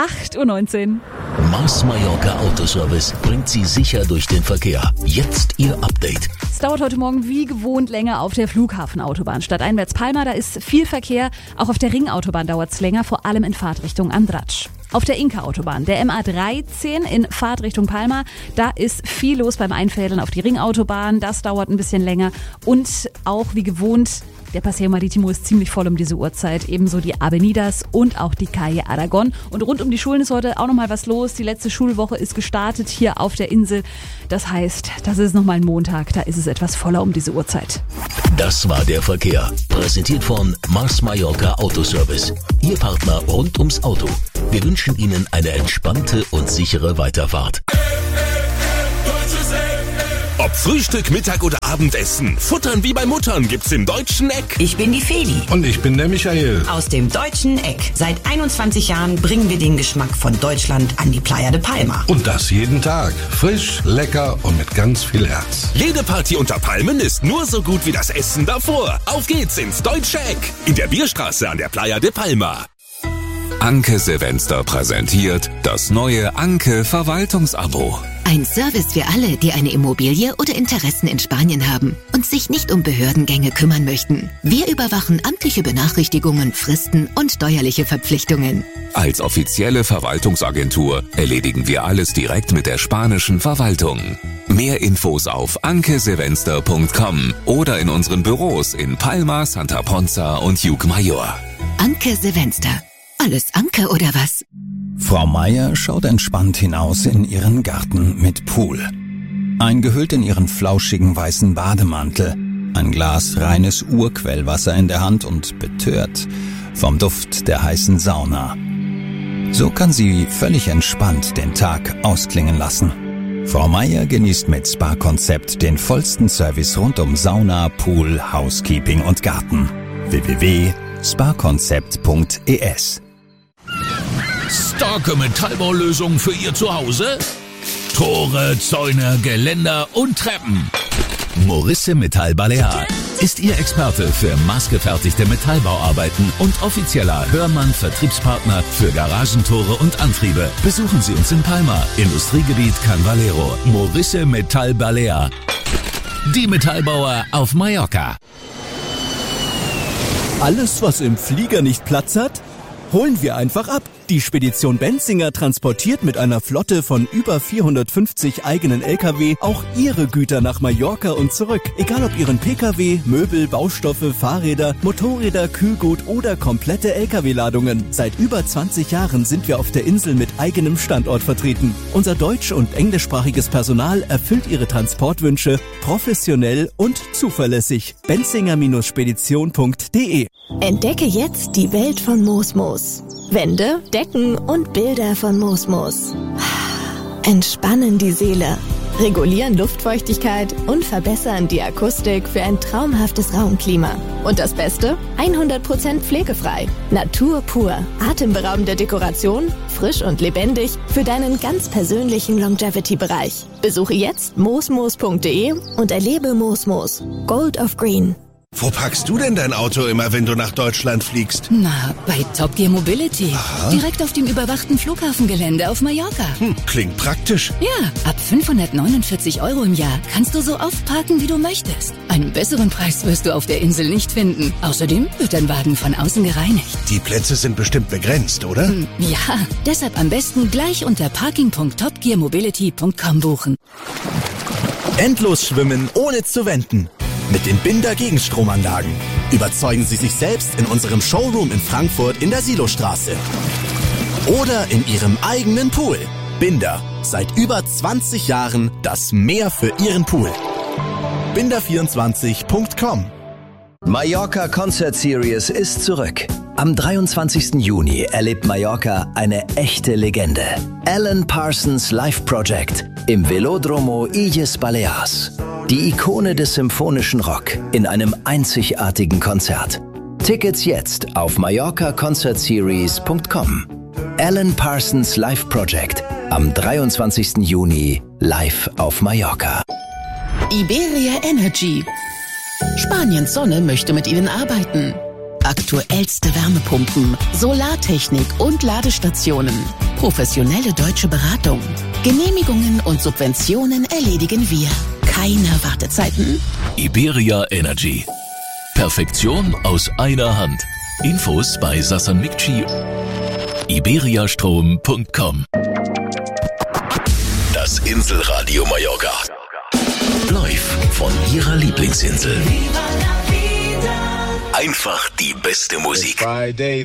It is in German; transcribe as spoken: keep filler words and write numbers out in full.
acht Uhr neunzehn. Mars Mallorca Autoservice bringt Sie sicher durch den Verkehr. Jetzt Ihr Update. Es dauert heute Morgen wie gewohnt länger auf der Flughafenautobahn. Stadteinwärts Palma, da ist viel Verkehr. Auch auf der Ringautobahn dauert es länger, vor allem in Fahrtrichtung Andratsch. Auf der Inka-Autobahn, der M A dreizehn in Fahrtrichtung Palma, da ist viel los beim Einfädeln auf die Ringautobahn. Das dauert ein bisschen länger. Und auch wie gewohnt, der Paseo Marítimo ist ziemlich voll um diese Uhrzeit. Ebenso die Avenidas und auch die Calle Aragon. Und rund um die Schulen ist heute auch nochmal was los. Die letzte Schulwoche ist gestartet hier auf der Insel. Das heißt, das ist nochmal ein Montag. Da ist es etwas voller um diese Uhrzeit. Das war der Verkehr. Präsentiert von Mars Mallorca Autoservice. Ihr Partner rund ums Auto. Wir wünschen Ihnen eine entspannte und sichere Weiterfahrt. Ob Frühstück, Mittag oder Abendessen, Futtern wie bei Muttern gibt's im Deutschen Eck. Ich bin die Feli. Und ich bin der Michael. Aus dem Deutschen Eck. Seit einundzwanzig Jahren bringen wir den Geschmack von Deutschland an die Playa de Palma. Und das jeden Tag. Frisch, lecker und mit ganz viel Herz. Jede Party unter Palmen ist nur so gut wie das Essen davor. Auf geht's ins Deutsche Eck. In der Bierstraße an der Playa de Palma. Anke Silvester präsentiert das neue Anke Verwaltungsabo. Ein Service für alle, die eine Immobilie oder Interessen in Spanien haben und sich nicht um Behördengänge kümmern möchten. Wir überwachen amtliche Benachrichtigungen, Fristen und steuerliche Verpflichtungen. Als offizielle Verwaltungsagentur erledigen wir alles direkt mit der spanischen Verwaltung. Mehr Infos auf anke silvester punkt com oder in unseren Büros in Palma, Santa Ponza und Llucmajor. Anke Silvester. Alles Anke oder was? Frau Meier schaut entspannt hinaus in ihren Garten mit Pool. Eingehüllt in ihren flauschigen weißen Bademantel, ein Glas reines Urquellwasser in der Hand und betört vom Duft der heißen Sauna. So kann sie völlig entspannt den Tag ausklingen lassen. Frau Meier genießt mit Spa-Konzept den vollsten Service rund um Sauna, Pool, Housekeeping und Garten. w w w punkt spa-konzept punkt e s. Starke Metallbaulösung für Ihr Zuhause? Tore, Zäune, Geländer und Treppen. Morisse Metall Balear ist Ihr Experte für maßgefertigte Metallbauarbeiten und offizieller Hörmann-Vertriebspartner für Garagentore und Antriebe. Besuchen Sie uns in Palma, Industriegebiet Can Valero. Morisse Metall Balear. Die Metallbauer auf Mallorca. Alles, was im Flieger nicht Platz hat, holen wir einfach ab. Die Spedition Benzinger transportiert mit einer Flotte von über vierhundertfünfzig eigenen L K W auch Ihre Güter nach Mallorca und zurück. Egal ob Ihren P K W, Möbel, Baustoffe, Fahrräder, Motorräder, Kühlgut oder komplette L K W-Ladungen. Seit über zwanzig Jahren sind wir auf der Insel mit eigenem Standort vertreten. Unser deutsch- und englischsprachiges Personal erfüllt Ihre Transportwünsche professionell und zuverlässig. benzinger Spedition punkt de. Entdecke jetzt die Welt von Mosmos. Wände, Decken und Bilder von Mosmos. Entspannen die Seele, regulieren Luftfeuchtigkeit und verbessern die Akustik für ein traumhaftes Raumklima. Und das Beste? hundert Prozent pflegefrei. Natur pur, atemberaubende Dekoration, frisch und lebendig für deinen ganz persönlichen Longevity-Bereich. Besuche jetzt mosmos punkt de und erlebe Mosmos. Gold of Green. Wo parkst du denn dein Auto immer, wenn du nach Deutschland fliegst? Na, bei Top Gear Mobility. Aha. Direkt auf dem überwachten Flughafengelände auf Mallorca. Hm, klingt praktisch. Ja, ab fünfhundertneunundvierzig Euro im Jahr kannst du so oft parken, wie du möchtest. Einen besseren Preis wirst du auf der Insel nicht finden. Außerdem wird dein Wagen von außen gereinigt. Die Plätze sind bestimmt begrenzt, oder? Hm, ja, deshalb am besten gleich unter parking punkt top gear mobility punkt com buchen. Endlos schwimmen, ohne zu wenden. Mit den Binder Gegenstromanlagen. Überzeugen Sie sich selbst in unserem Showroom in Frankfurt in der Silostraße. Oder in Ihrem eigenen Pool. Binder. Seit über zwanzig Jahren das Meer für Ihren Pool. binder vierundzwanzig punkt com. Mallorca Concert Series ist zurück. Am dreiundzwanzigsten Juni erlebt Mallorca eine echte Legende. Alan Parsons Live Project im Velódromo Illes Balears. Die Ikone des symphonischen Rock in einem einzigartigen Konzert. Tickets jetzt auf mallorca concert series punkt com. Alan Parsons Live Project am dreiundzwanzigsten Juni live auf Mallorca. Iberia Energy. Spaniens Sonne möchte mit Ihnen arbeiten. Aktuellste Wärmepumpen, Solartechnik und Ladestationen. Professionelle deutsche Beratung. Genehmigungen und Subventionen erledigen wir. Keine Wartezeiten. Iberia Energy. Perfektion aus einer Hand. Infos bei Sasan Mikci. iberiastrom punkt com. Das Inselradio Mallorca. Live von Ihrer Lieblingsinsel. Einfach die beste Musik.